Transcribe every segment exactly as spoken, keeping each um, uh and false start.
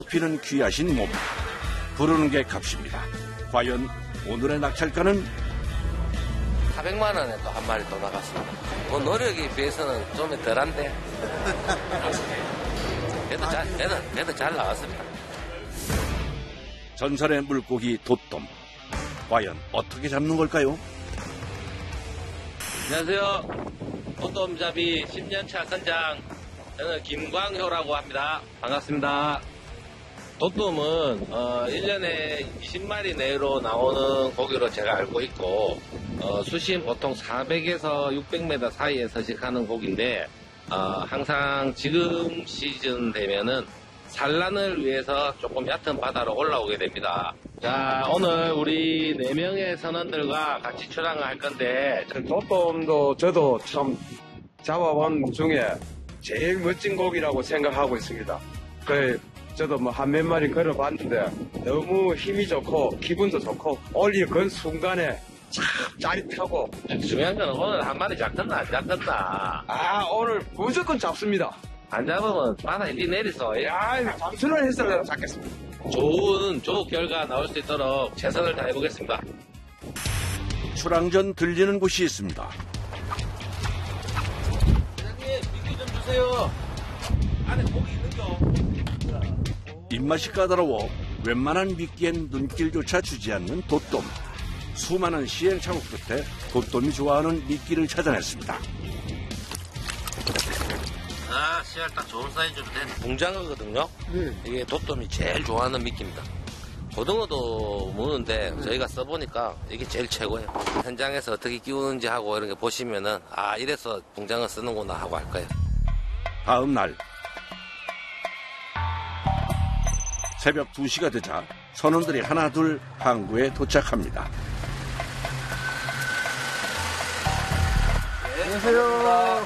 피는 귀하신 몸, 부르는 게 값입니다. 과연 오늘의 낙찰가는? 사백만 원에 또 한 마리 또 나갔습니다. 뭐 노력에 비해서는 좀 덜한데 그래도 잘, 그래도, 그래도 잘 나왔습니다. 전설의 물고기 돛돔, 과연 어떻게 잡는 걸까요? 안녕하세요. 돛돔잡이 십 년 차 선장, 저는 김광효라고 합니다. 반갑습니다. 돛돔은 어, 일 년에 이십 마리 내로 나오는 고기로 제가 알고 있고, 어, 수심 보통 사백에서 육백 미터 사이에 서식하는 고기인데, 어, 항상 지금 시즌 되면은 산란을 위해서 조금 얕은 바다로 올라오게 됩니다. 자, 오늘 우리 네 명의 선원들과 같이 출항을 할 건데, 돛돔도 저도 참 잡아본 중에 제일 멋진 고기라고 생각하고 있습니다. 그 저도 뭐 한 몇 마리 걸어봤는데 너무 힘이 좋고 기분도 좋고 올리 건 순간에 참 짜릿하고. 중요한 건 오늘 한 마리 잡혔나 안 잡혔나. 아, 오늘 무조건 잡습니다. 안 잡으면 바다에 뛰 내리서. 야, 잠수를 했어야 잡겠습니다. 좋은 좋은 결과 나올 수 있도록 최선을 다해보겠습니다. 출항 전 들리는 곳이 있습니다. 사장님, 미끼 좀 주세요. 안에 고기 있는겨. 입맛이 까다로워 웬만한 미끼엔 눈길조차 주지 않는 돛돔. 수많은 시행착오 끝에 돛돔이 좋아하는 미끼를 찾아냈습니다. 아, 씨알 딱 좋은 사이즈로 된 붕장어거든요. 네. 이게 돛돔이 제일 좋아하는 미끼입니다. 고등어도 무는데 저희가 써보니까 이게 제일 최고예요. 현장에서 어떻게 끼우는지 하고 이런 게 보시면은, 아, 이래서 붕장어 쓰는구나 하고 할 거예요. 다음 날 새벽 두 시가 되자 선원들이 하나둘 항구에 도착합니다. 안녕하세요.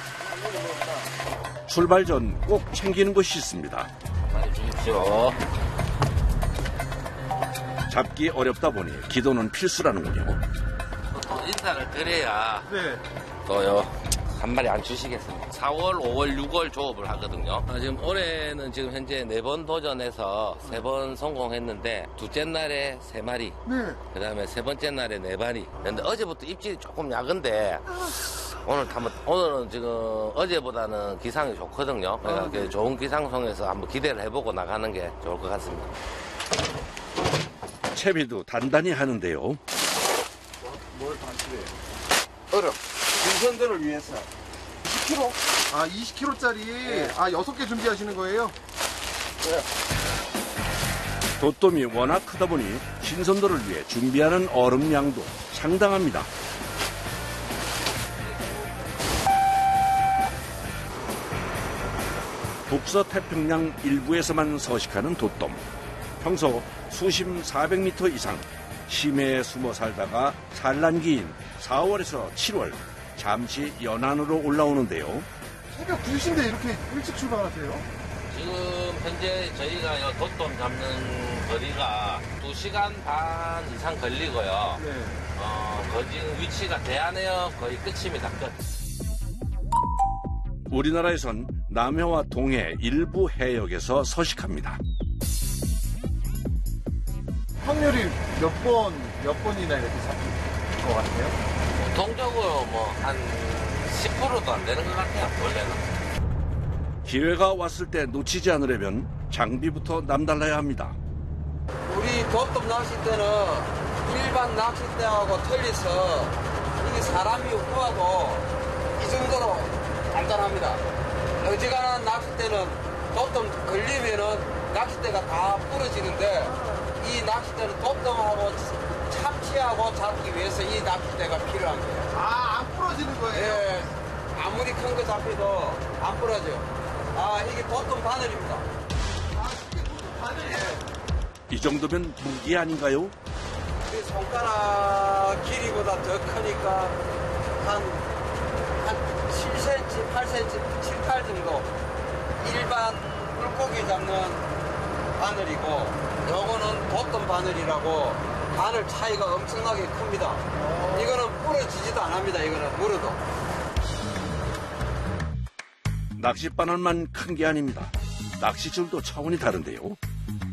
출발 전 꼭 챙기는 것이 있습니다. 많이 주십시오. 잡기 어렵다 보니 기도는 필수라는군요. 또 인사를 드려야 네. 또요 한 마리 안 주시겠습니다. 사월, 오월, 유월 조업을 하거든요. 아, 지금 올해는 지금 현재 네 번 도전해서 세 번 성공했는데, 둘째 날에 세 마리, 네. 그 다음에 세 번째 날에 네 마리. 근데 어제부터 입질이 조금 약한데 오늘 한번 오늘은 지금 어제보다는 기상이 좋거든요. 그러니까 그 좋은 기상송에서 한번 기대를 해보고 나가는 게 좋을 것 같습니다. 채비도 단단히 하는데요. 뭘 반출해요? 어려. 김선들을 위해서. 이십 킬로그램? 아, 이십 킬로그램짜리. 네. 아, 여섯 개 준비하시는 거예요? 네. 돛돔이 워낙 크다 보니 신선도를 위해 준비하는 얼음 양도 상당합니다. 북서태평양 일부에서만 서식하는 돛돔. 평소 수심 사백 미터 이상, 심해에 숨어 살다가 산란기인 사월에서 칠월 잠시 연안으로 올라오는데요. 새벽 두 시인데 이렇게 일찍 출발하세요? 지금 현재 저희가 이 돛돔 잡는 거리가 두 시간 반 이상 걸리고요. 네. 어, 거진 위치가 대한해역 거의 끝입니다. 끝. 우리나라에선 남해와 동해 일부 해역에서 서식합니다. 확률이 몇 번, 몇 번이나 이렇게 잡힐 것 같아요? 보통적으로 뭐 한 십 퍼센트도 안 되는 것 같아요, 원래는. 기회가 왔을 때 놓치지 않으려면 장비부터 남달라야 합니다. 우리 돛돔 낚싯대는 일반 낚싯대하고 틀려서 이게 사람이 구하고 이 정도로 안전합니다. 어지간한 낚싯대는 돛돔 걸리면은 낚싯대가 다 부러지는데, 이 낚싯대는 돛돔하고 참치하고 잡기 위해서 이 낚싯대가 필요한 거예요. 아, 안 부러지는 거예요? 예, 아무리 큰 거 잡혀도 안 부러져요. 아, 이게 돛돔 바늘입니다. 아, 이게 무슨 바늘이에요? 이 정도면 무기 아닌가요? 이 손가락 길이보다 더 크니까 한, 한 칠 센티미터, 팔 센티미터, 칠, 팔 정도. 일반 물고기 잡는 바늘이고, 요거는 돛돔 바늘이라고 바늘 차이가 엄청나게 큽니다. 이거는 부러지지도 안 합니다. 이거는 물어도. 낚싯바늘만 큰 게 아닙니다. 낚시줄도 차원이 다른데요.